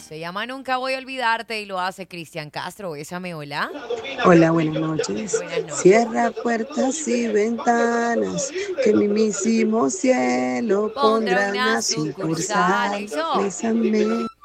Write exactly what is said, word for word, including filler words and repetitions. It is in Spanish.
Se llama Nunca Voy a Olvidarte y lo hace Cristian Castro. Bésame, hola. Hola, buenas noches. Buenas noches. Cierra puertas y ventanas, que mi mismísimo cielo Pondrá pondrá una una sucursal. sucursal. Eso. Bésame.